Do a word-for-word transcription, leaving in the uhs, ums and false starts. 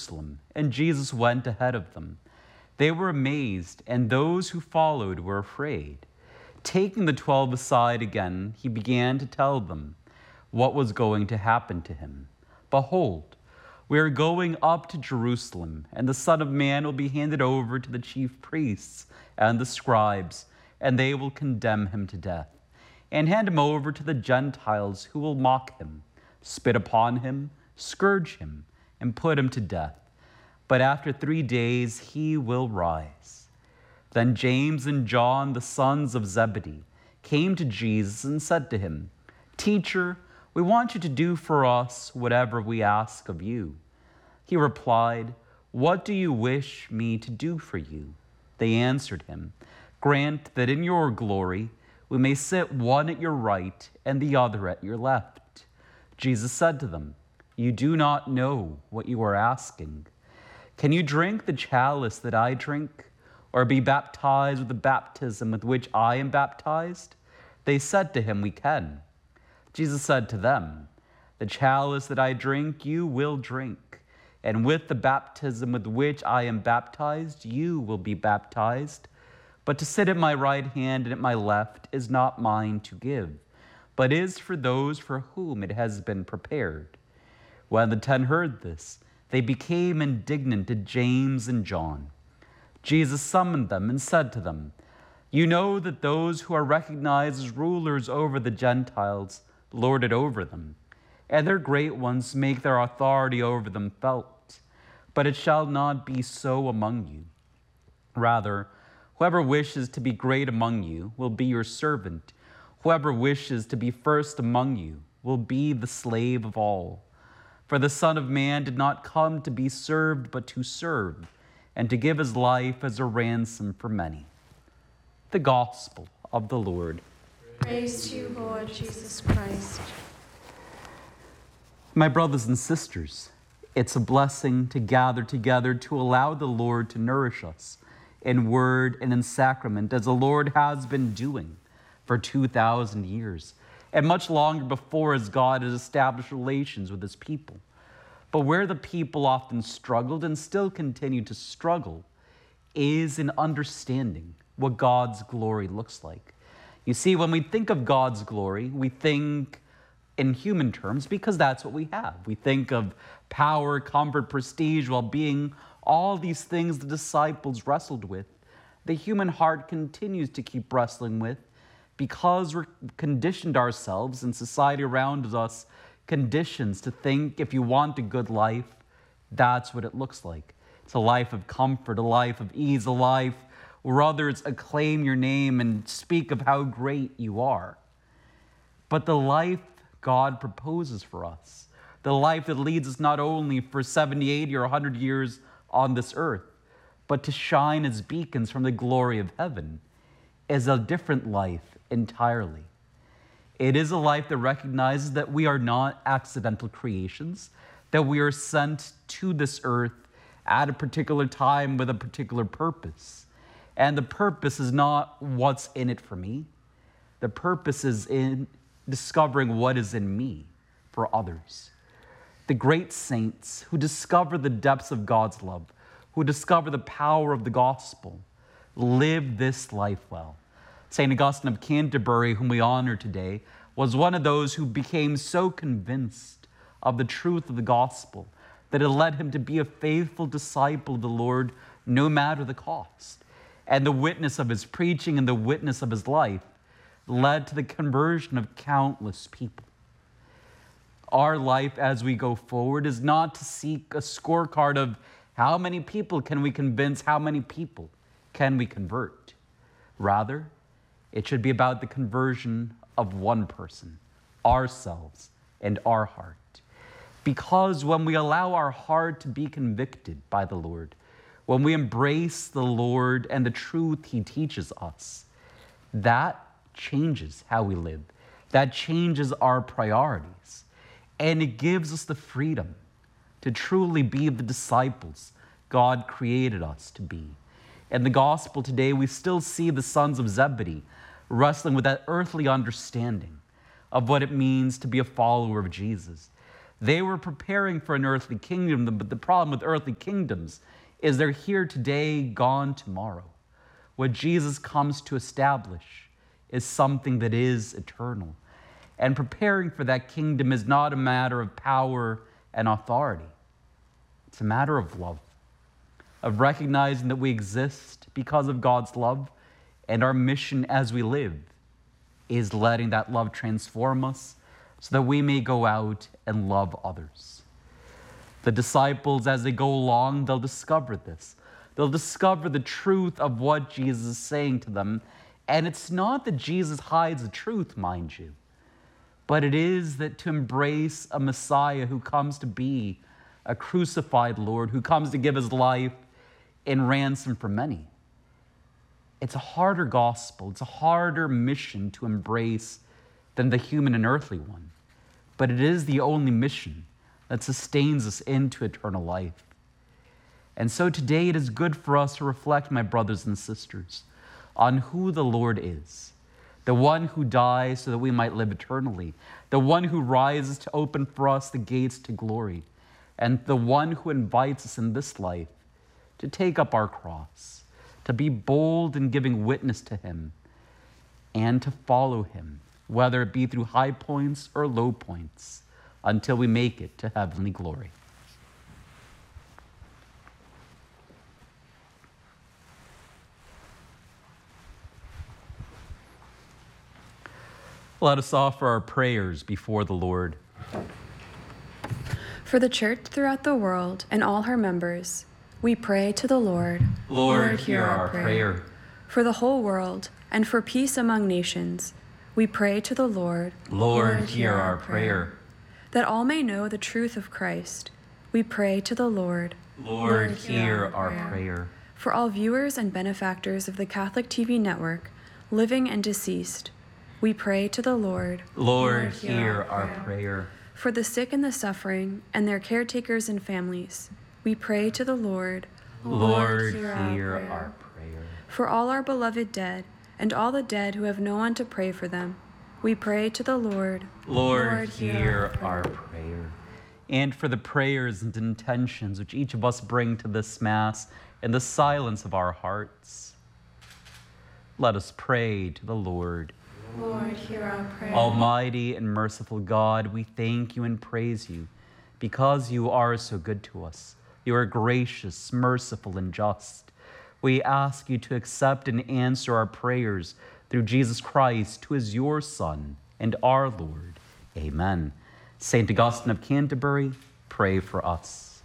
Jerusalem, and Jesus went ahead of them. They were amazed, and those who followed were afraid. Taking the twelve aside again, he began to tell them what was going to happen to him. Behold, we are going up to Jerusalem, and the Son of Man will be handed over to the chief priests and the scribes, and they will condemn him to death, and hand him over to the Gentiles, who will mock him, spit upon him, scourge him, and put him to death. But after three days he will rise. Then James and John, the sons of Zebedee, came to Jesus and said to him, Teacher, we want you to do for us whatever we ask of you. He replied, What do you wish me to do for you? They answered him, Grant that in your glory we may sit one at your right and the other at your left. Jesus said to them, You do not know what you are asking. Can you drink the chalice that I drink, or be baptized with the baptism with which I am baptized? They said to him, We can. Jesus said to them, The chalice that I drink, you will drink, and with the baptism with which I am baptized, you will be baptized. But to sit at my right hand and at my left is not mine to give, but is for those for whom it has been prepared. When the ten heard this, they became indignant at James and John. Jesus summoned them and said to them, You know that those who are recognized as rulers over the Gentiles lord it over them, and their great ones make their authority over them felt. But it shall not be so among you. Rather, whoever wishes to be great among you will be your servant. Whoever wishes to be first among you will be the slave of all. For the Son of Man did not come to be served, but to serve, and to give his life as a ransom for many. The Gospel of the Lord. Praise to you, Lord Jesus Christ. My brothers and sisters, it's a blessing to gather together to allow the Lord to nourish us in word and in sacrament, as the Lord has been doing for two thousand years, and much longer before, as God has established relations with his people. But where the people often struggled and still continue to struggle is in understanding what God's glory looks like. You see, when we think of God's glory, we think in human terms because that's what we have. We think of power, comfort, prestige, well-being, all these things the disciples wrestled with. The human heart continues to keep wrestling with because we're conditioned ourselves, and society around us conditions to think if you want a good life, that's what it looks like. It's a life of comfort, a life of ease, a life where others acclaim your name and speak of how great you are. But the life God proposes for us, the life that leads us not only for seventy, eighty, or one hundred years on this earth, but to shine as beacons from the glory of heaven, is a different life entirely. It is a life that recognizes that we are not accidental creations, that we are sent to this earth at a particular time with a particular purpose. And the purpose is not what's in it for me. The purpose is in discovering what is in me for others. The great saints who discover the depths of God's love, who discover the power of the gospel, live this life well. Saint Augustine of Canterbury, whom we honor today, was one of those who became so convinced of the truth of the gospel that it led him to be a faithful disciple of the Lord no matter the cost. And the witness of his preaching and the witness of his life led to the conversion of countless people. Our life as we go forward is not to seek a scorecard of how many people can we convince, how many people can we convert. Rather, it should be about the conversion of one person, ourselves and our heart. Because when we allow our heart to be convicted by the Lord, when we embrace the Lord and the truth he teaches us, that changes how we live. That changes our priorities. And it gives us the freedom to truly be the disciples God created us to be. In the gospel today, we still see the sons of Zebedee wrestling with that earthly understanding of what it means to be a follower of Jesus. They were preparing for an earthly kingdom, but the problem with earthly kingdoms is they're here today, gone tomorrow. What Jesus comes to establish is something that is eternal. And preparing for that kingdom is not a matter of power and authority. It's a matter of love, of recognizing that we exist because of God's love, and our mission as we live is letting that love transform us so that we may go out and love others. The disciples, as they go along, they'll discover this. They'll discover the truth of what Jesus is saying to them. And it's not that Jesus hides the truth, mind you, but it is that to embrace a Messiah who comes to be a crucified Lord, who comes to give his life in ransom for many. It's a harder gospel. It's a harder mission to embrace than the human and earthly one. But it is the only mission that sustains us into eternal life. And so today it is good for us to reflect, my brothers and sisters, on who the Lord is. The one who dies so that we might live eternally. The one who rises to open for us the gates to glory. And the one who invites us in this life to take up our cross, to be bold in giving witness to him, and to follow him, whether it be through high points or low points, until we make it to heavenly glory. Let us offer our prayers before the Lord. For the Church throughout the world and all her members, we pray to the Lord. Lord, Lord hear our prayer. prayer. For the whole world and for peace among nations, we pray to the Lord. Lord, Lord hear our prayer. prayer. That all may know the truth of Christ, we pray to the Lord. Lord, Lord hear, hear our prayer. prayer. For all viewers and benefactors of the Catholic T V network, living and deceased, we pray to the Lord. Lord, Lord hear, hear our prayer. prayer. For the sick and the suffering and their caretakers and families, we pray to the Lord. Lord, Lord hear, hear our, prayer. our prayer. For all our beloved dead and all the dead who have no one to pray for them, we pray to the Lord. Lord, Lord hear, hear our, prayer. our prayer. And for the prayers and intentions which each of us bring to this Mass in the silence of our hearts, let us pray to the Lord. Lord, hear our prayer. Almighty and merciful God, we thank you and praise you because you are so good to us. You are gracious, merciful, and just. We ask you to accept and answer our prayers through Jesus Christ, who is your Son and our Lord. Amen. Saint Augustine of Canterbury, pray for us.